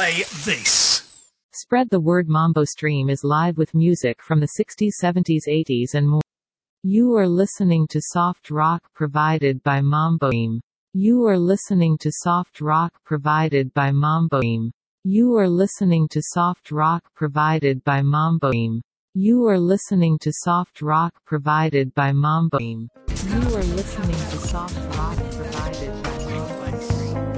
Say this. Spread the word. Mambo Stream is live with music from the 60s, 70s, 80s and more. You are listening to soft rock provided by Mambo Stream. You are listening to soft rock provided by Mambo Stream. You are listening to soft rock provided by Mambo Stream. You are listening to soft rock provided by Mambo Stream. You are listening to soft rock provided